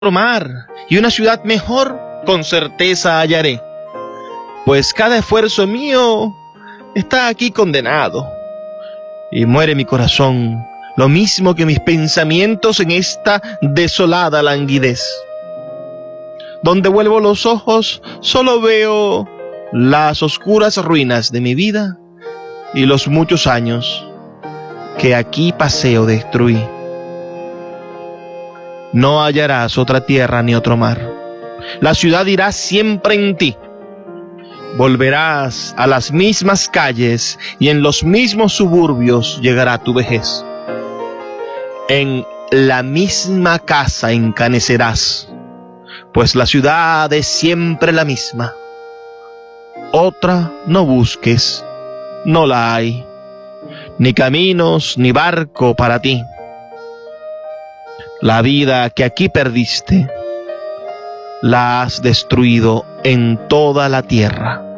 mar y una ciudad mejor con certeza hallaré, pues cada esfuerzo mío está aquí condenado, y muere mi corazón, lo mismo que mis pensamientos en esta desolada languidez. Donde vuelvo los ojos, solo veo las oscuras ruinas de mi vida y los muchos años que aquí pasé o destruí. No hallarás otra tierra ni otro mar. La ciudad irá siempre en ti. Volverás a las mismas calles y en los mismos suburbios llegará tu vejez. En la misma casa encanecerás, pues la ciudad es siempre la misma. Otra no busques, no la hay, ni caminos ni barco para ti. La vida que aquí perdiste, la has destruido en toda la tierra.